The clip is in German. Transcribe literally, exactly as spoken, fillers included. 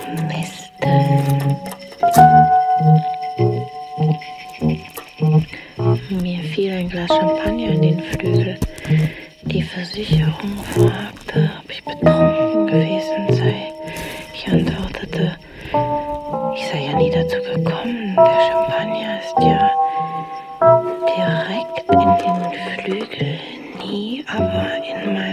Nesteln. Mir fiel ein Glas Champagner in den Flügel. Die Versicherung fragte, ob ich betrunken gewesen sei. Ich antwortete, ich sei ja nie dazu gekommen. Der Champagner ist ja direkt in den Flügel, nie aber in mein